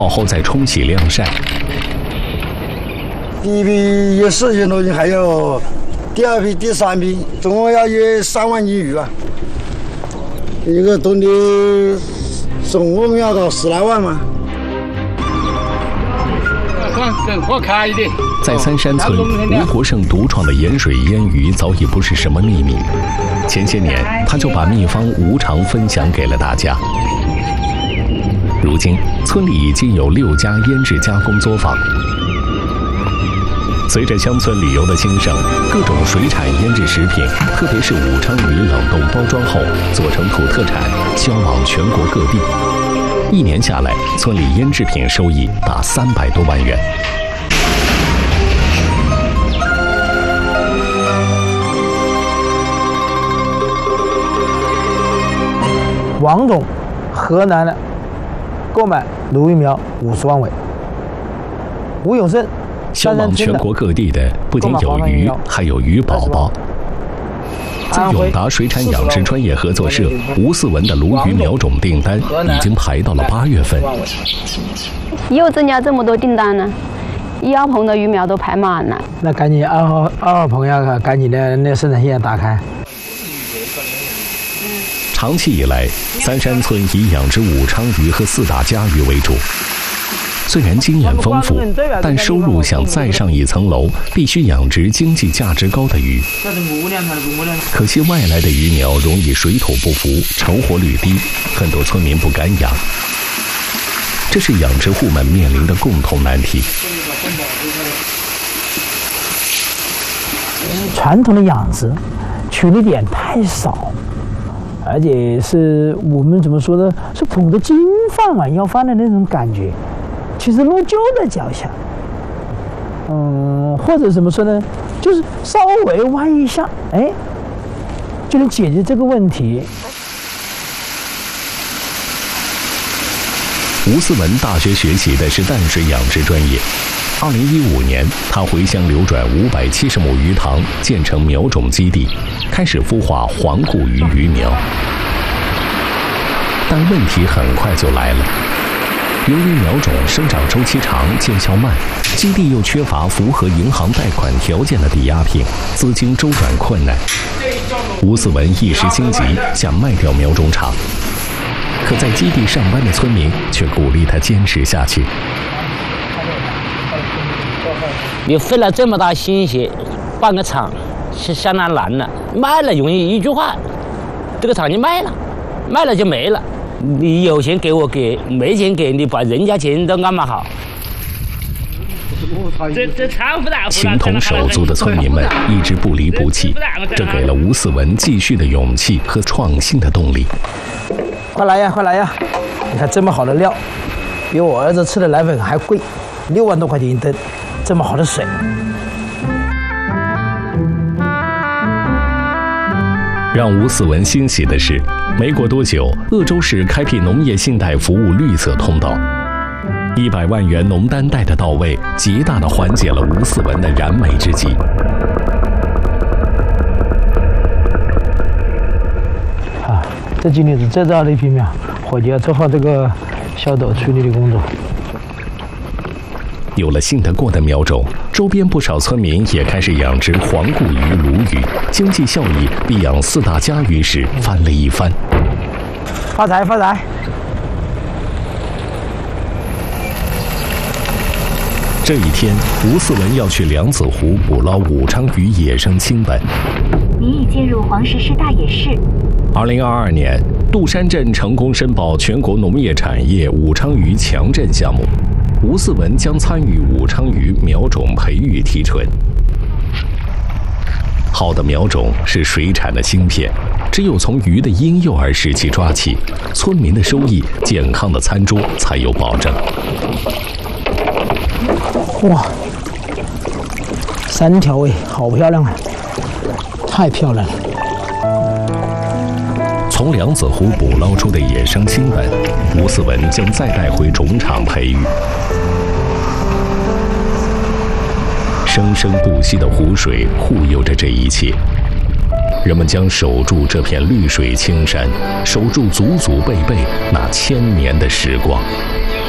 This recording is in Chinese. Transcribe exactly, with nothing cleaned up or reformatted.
好后再冲洗晾晒。 第一批有四千多斤，还有第二批、第三批，总共要约三万斤鱼啊！一个冬天总共要搞十来万嘛。 更活开一点。 在三山村，吴国胜独创的盐水腌鱼早已不是什么秘密。前些年，他就把秘方无偿分享给了大家。如今，村里已经有六家腌制加工作坊。随着乡村旅游的兴盛，各种水产腌制食品，特别是武昌鱼冷冻包装后做成土特产，销往全国各地。一年下来，村里腌制品收益达三百多万元。 王总，河南的，购买鲈鱼苗五十万尾。吴永胜， 销往全国各地的不仅有鱼，还有鱼宝宝。在永达水产养殖专业合作社，吴四文的鲈鱼苗种订单已经排到了八月份。 又增加这么多订单呢，一号棚的鱼苗都排满了。 那赶紧二号二号棚要赶紧的那生产线打开。 长期以来，三山村以养殖武昌鱼和四大家鱼为主。虽然经验丰富，但收入想再上一层楼，必须养殖经济价值高的鱼。可惜外来的鱼苗容易水土不服，成活率低，很多村民不敢养。这是养殖户们面临的共同难题。 传统的养殖取的点太少，而且是我们怎么说呢？是捧着金饭碗要饭的那种感觉。其实路就在脚下，嗯，或者怎么说呢，就是稍微弯一下，哎，就能解决这个问题。 吴四文大学学习的是淡水养殖专业。二零一五年，他回乡流转五百七十亩鱼塘，建成苗种基地，开始孵化皇固鱼鱼苗。但问题很快就来了。由于苗种生长周期长、见效慢，基地又缺乏符合银行贷款条件的抵押品，资金周转困难。吴四文一时心急，想卖掉苗种厂，可在基地上班的村民却鼓励他坚持下去。 你费了这么大心血办个厂，是相当难的。卖了容易，一句话，这个厂就卖了，卖了就没了。你有钱给我给，没钱给你把人家钱都安排好。这这厂不大， 情同手足的村民们一直不离不弃，这给了吴四文继续的勇气和创新的动力。 快来呀，快来呀！你看这么好的料，比我儿子吃的奶粉还贵，六万多块钱一吨，这么好的水。 让吴四文欣喜的是，没过多久，鄂州市开辟农业信贷服务绿色通道，一百万元农单贷的到位，极大地缓解了吴四文的燃眉之急。 啊，这今年是最大的一批苗，伙计要做好这个消毒处理的工作。 有了信得过的苗种，周边不少村民也开始养殖皇固鱼、鲈鱼，经济效益比养四大家鱼时翻了一番。 发财发财！ 这一天，吴四文要去梁子湖捕捞武昌鱼野生亲本。 您已进入黄石市大野市。 二零二二年，杜山镇成功申报全国农业产业武昌鱼强镇项目。吴四文将参与武昌鱼苗种培育提纯。好的苗种是水产的芯片，只有从鱼的婴幼儿时期抓起，村民的收益、健康的餐桌才有保证。 哇，三条尾，好漂亮啊！太漂亮了。 从梁子湖捕捞出的野生亲本，吴四文将再带回种场培育。生生不息的湖水护佑着这一切，人们将守住这片绿水青山，守住祖祖辈辈那千年的时光。